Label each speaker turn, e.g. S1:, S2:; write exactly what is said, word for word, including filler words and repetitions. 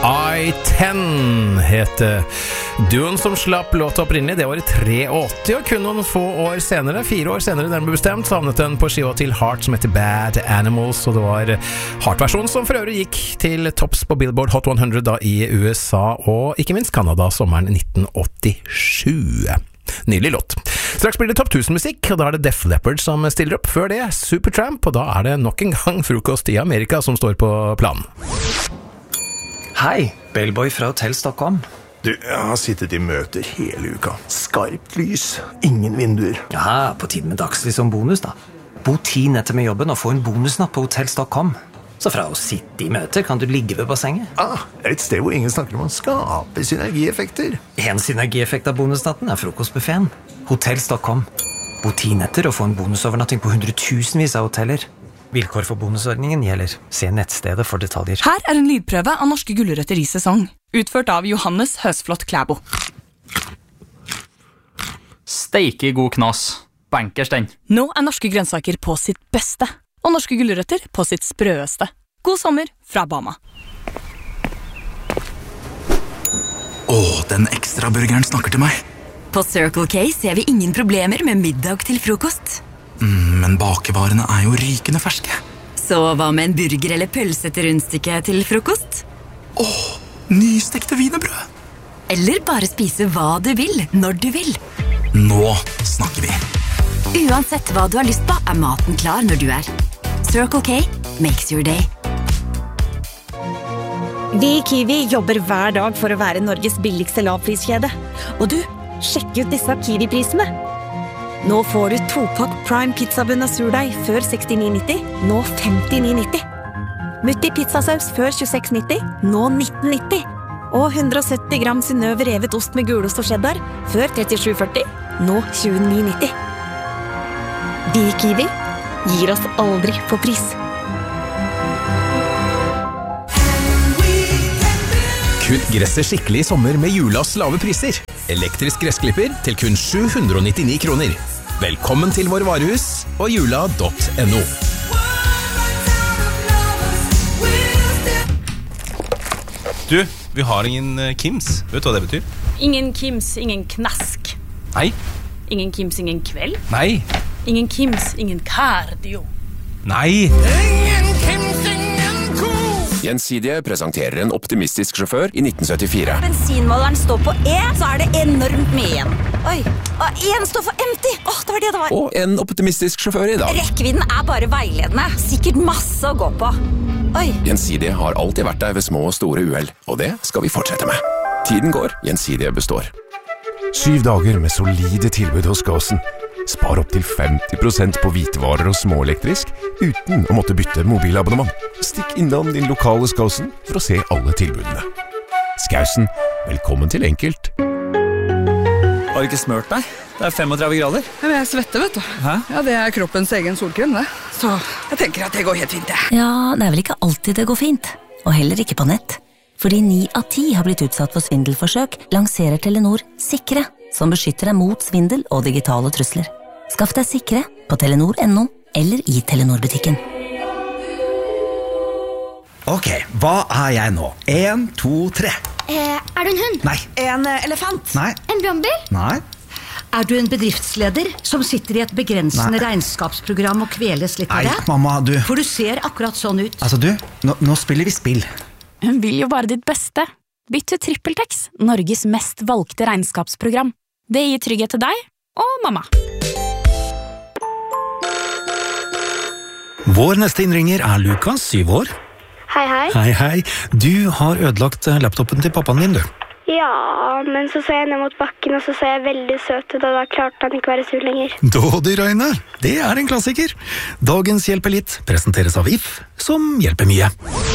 S1: I ten heter duoen som slapp låta opprinnelig det året åttitre, og kun noen få år senere, fire år senere den ble bestemt, så havnet den på skiva til Heart som heter Bad Animals, og det var Heart-versjonen som for øvrig gikk til topps på Billboard Hot hundre da i U S A, og ikke minst Canada sommeren nitten åttisju. Nydelig låt. Straks blir det topp tusen musikk, og da er det Def Leppard som stiller opp. Før det Supertramp, og da er det nok en gang frokost i Amerika som står på planen.
S2: Hei, Bellboy fra Hotell Stockholm.
S3: Du, jeg har sittet i møter hele uka. Skarpt lys, ingen vinduer.
S2: Ja, på tiden med dagslys som bonus da. Bo ti netter med jobben og få en bonusnatt på Hotell Stockholm. Så fra å sitte i møter kan du ligge ved bassenget.
S3: Ah, det er et sted hvor ingen snakker om å skape synergieffekter.
S2: En synergieffekt av bonusnatten er frokostbuffeten. Hotell Stockholm. Bo ti netter og få en bonusovernatting på hundretusenvis av hoteller. Vilkår for bonusordningen gjelder. Se nettstedet for detaljer.
S4: Her er en lydprøve av norske gulrøtter i sesong. Utført av Johannes Høsflot Klæbo.
S5: Steike god knas. Bankers den.
S4: Nå er norske grønnsaker på sitt beste. Og norske gulrøtter på sitt sprøeste. God sommer fra Bama.
S6: Åh, den ekstra burgeren snakker til meg.
S7: På Circle K ser vi ingen problemer med middag til frokost.
S6: Mm, men bakevarene er jo rykende ferske.
S7: Så hva med en burger eller pølse til rundstykke til frokost?
S6: Åh, nystekte wienerbrød.
S7: Eller bare spise hva du vil, når du vil.
S6: Nå snakker vi.
S7: Uansett hva du har lyst på, er maten klar når du er. Circle K makes your day.
S8: Vi i Kiwi jobber hver dag for å være Norges billigste lavpriskjede. Og du, sjekk ut disse Kiwi-prisene. Nå får du topakk Prime pizzabunn av surdeig før sekstini nitti, nå femtini nitti. Mutti pizzasaus før tjueseks nitti, nå nitten nitti. Og hundre og sytti gram Synnøve revet ost med gulost og cheddar før trettisju førti, nå tjueni nitti. Vi i Kiwi gir oss aldri på pris.
S1: Kutt gresset skikkelig i sommer med Julas lave priser. Elektrisk gressklipper til kun sju hundre og nittini kroner. Velkommen til vår varehus og jula punktum no.
S9: Du, vi har ingen Kims. Vet du hva det betyr?
S10: Ingen Kims, ingen knask.
S9: Nei.
S10: Ingen Kims, ingen kveld.
S9: Nei.
S10: Ingen Kims, ingen kardio.
S9: Nei.
S10: Ingen Kims, ingen ko.
S11: Gjensidige presenterer en optimistisk sjåfør i nitten syttifire.
S8: Bensinmåleren står på E, så er det enormt mye igjen. Oi, og en står for empty. Åh, det var det det var.
S11: Og en optimistisk sjåfør i dag.
S8: Rekkevidden er bare veiledende. Sikkert masse å gå på. Oi.
S11: Gjensidige har alltid vært der ved små og store uhell, og det skal vi fortsette med. Tiden går, Gjensidige består.
S12: Syv dager med solide tilbud hos Gåsen. Spar opp til femti prosent på hvitevarer og småelektrisk, uten å måtte bytte mobilabonnement. Stikk innom din lokale Skåsen for å se alle tilbudene. Skausen, velkommen til enkelt.
S13: Har du ikke smørt deg? Det er femogtredve grader.
S14: Men jeg svetter, vet du.
S13: Hæ?
S14: Ja, det er kroppens egen solkrem, det. Så jeg tenker at det går helt fint, det.
S7: Ja, det er vel ikke alltid det går fint. Og heller ikke på nett. Fordi ni av ti har blitt utsatt for svindelforsøk, lanserer Telenor Sikre, som beskytter deg mot svindel og digitale trusler. Skaff deg Sikre på telenor punktum no eller i Telenor-butikken.
S2: Ok, hva er jeg nå? En, to, tre.
S15: Eh, er du en hund?
S2: Nei.
S15: En elefant?
S2: Nei.
S15: En brannbil?
S2: Nei.
S16: Er du en bedriftsleder som sitter i et begrensende
S2: Nei.
S16: regnskapsprogram og kveles litt av
S2: Nei,
S16: det?
S2: mamma, du.
S16: For du ser akkurat sånn ut.
S2: Altså du, nå, nå spiller vi spill.
S17: Hun vil jo bare ditt beste. Bytt til TrippelTex, Norges mest valgte regnskapsprogram. Det gir trygghet til deg og mamma.
S18: Vår neste innringer er Lukas, syv år.
S19: Hei, hei.
S18: Hei, hei. Du har ødelagt laptopen til pappaen din, du.
S19: Ja, men så så jeg ned mot bakken, og så så jeg veldig søt ut, og da klarte han ikke være sur lenger.
S18: Dådyrøyne, det er en klassiker. Dagens Hjelper litt presenteres av If, som hjelper mye.